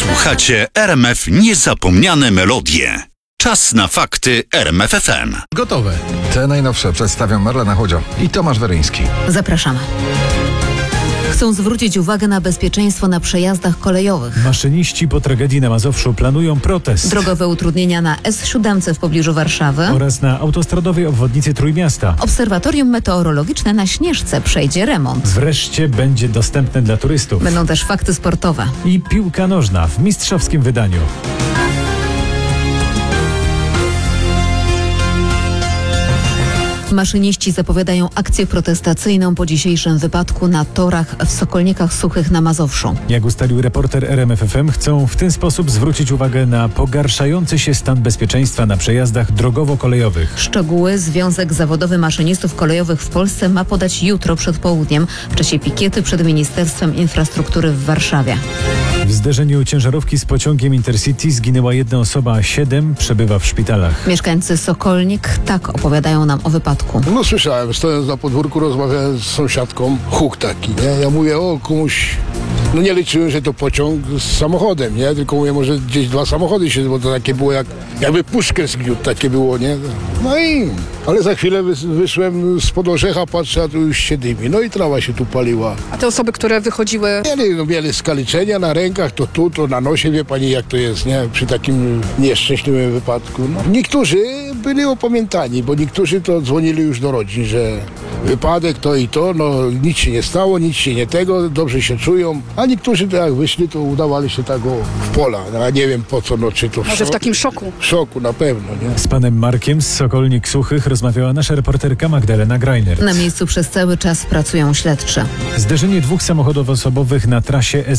Słuchacie RMF Niezapomniane Melodie. Czas na fakty RMF FM. Gotowe. Te najnowsze przedstawią Marlena Chodzio i Tomasz Weryński. Zapraszamy. Chcą zwrócić uwagę na bezpieczeństwo na przejazdach kolejowych. Maszyniści po tragedii na Mazowszu planują protest. Drogowe utrudnienia na S7 w pobliżu Warszawy. Oraz na autostradowej obwodnicy Trójmiasta. Obserwatorium meteorologiczne na Śnieżce przejdzie remont. Wreszcie będzie dostępne dla turystów. Będą też fakty sportowe. I piłka nożna w mistrzowskim wydaniu. Maszyniści zapowiadają akcję protestacyjną po dzisiejszym wypadku na torach w Sokolnikach Suchych na Mazowszu. Jak ustalił reporter RMF FM, chcą w ten sposób zwrócić uwagę na pogarszający się stan bezpieczeństwa na przejazdach drogowo-kolejowych. Szczegóły Związek Zawodowy Maszynistów Kolejowych w Polsce ma podać jutro przed południem w czasie pikiety przed Ministerstwem Infrastruktury w Warszawie. W zderzeniu ciężarówki z pociągiem Intercity zginęła jedna osoba, a 7 przebywa w szpitalach. Mieszkańcy Sokolnik tak opowiadają nam o wypadku. No słyszałem, stojąc na podwórku, rozmawiałem z sąsiadką, huk taki, nie? Ja mówię, o komuś, no nie liczyłem, że to pociąg z samochodem, nie? Tylko mówię, może gdzieś dwa samochody się, bo to takie było jakby puszkę zgniótł, takie było, nie? No i, ale za chwilę wyszłem spod orzecha, patrzę, a tu już się dymi, no i trawa się tu paliła. A te osoby, które wychodziły... Mieli skaliczenia na rękach, to tu, to na nosie, wie pani jak to jest, nie? Przy takim nieszczęśliwym wypadku. No. Niektórzy byli opamiętani, bo niektórzy to dzwonili już do rodzin, że wypadek to i to, no nic się nie stało, nic się nie tego, dobrze się czują, a niektórzy to jak wyszli, to udawali się tak w pola, a nie wiem po co, no czy to Może w takim szoku. W szoku na pewno, nie? Z panem Markiem z Sokolnik Suchych rozmawiała nasza reporterka Magdalena Greiner. Na miejscu przez cały czas pracują śledczy. Zderzenie dwóch samochodów osobowych na trasie